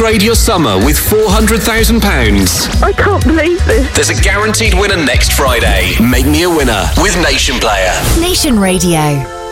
upgrade your summer with £400,000. I can't believe this. There's a guaranteed winner next Friday. Make me a winner with Nation Player. Nation Radio.